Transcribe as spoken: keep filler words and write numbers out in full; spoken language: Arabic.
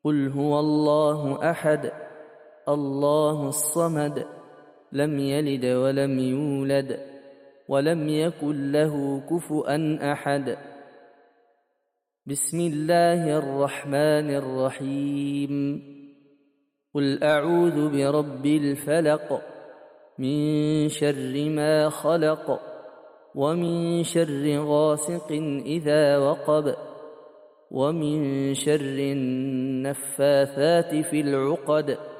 قل هو الله أحد الله الصمد لم يلد ولم يولد ولم يكن له كفؤا أحد. بسم الله الرحمن الرحيم. قل أعوذ برب الفلق من شر ما خلق ومن شر غاسق إذا وقب ومن شر النفاثات في العقد